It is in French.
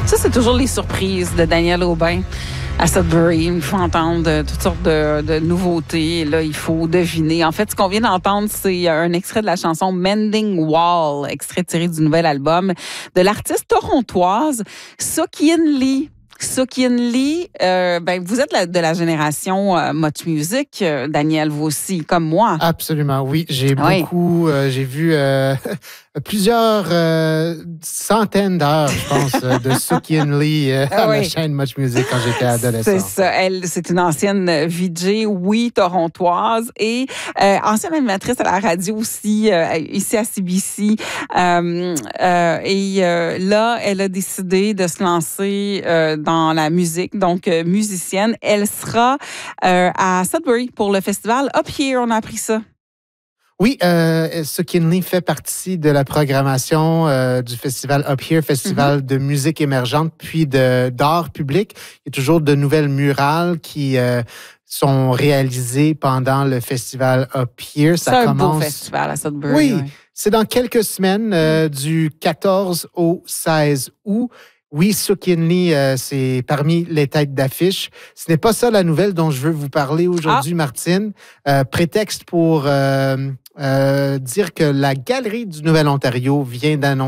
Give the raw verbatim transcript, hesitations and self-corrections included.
Ça, c'est toujours les surprises de Daniel Aubin à Sudbury. Il faut entendre toutes sortes de, de nouveautés. Et là, il faut deviner. En fait, ce qu'on vient d'entendre, c'est un extrait de la chanson Mending Wall, extrait tiré du nouvel album de l'artiste torontoise Sook-Yin Lee. Sook-Yin Lee, euh, ben, vous êtes la, de la génération euh, Much Music, euh, Daniel, vous aussi, comme moi. Absolument, oui. J'ai oui. beaucoup, euh, j'ai vu euh, plusieurs euh, centaines d'heures, je pense, de Sook-Yin Lee euh, à oui. la chaîne Much Music quand j'étais adolescent. C'est ça. Elle, c'est une ancienne V J, oui, torontoise, et euh, ancienne animatrice à la radio aussi, euh, ici à C B C. Euh, euh, et euh, là, elle a décidé de se lancer euh, dans la musique, donc euh, musicienne. Elle sera euh, à Sudbury pour le festival Up Here, on a appris ça. Oui, euh, Sook-Yin Lee fait partie de la programmation euh, du festival Up Here, festival mm-hmm. de musique émergente, puis de, d'art public. Il y a toujours de nouvelles murales qui euh, sont réalisées pendant le festival Up Here. Ça c'est commence... un beau festival à Sudbury. Oui, oui. C'est dans quelques semaines, euh, du quatorze au seize août. Oui, Sook-Yin Lee, euh, c'est parmi les têtes d'affiche. Ce n'est pas ça la nouvelle dont je veux vous parler aujourd'hui, ah. Martine. Euh, prétexte pour euh, euh, dire que la Galerie du Nouvel-Ontario vient d'annoncer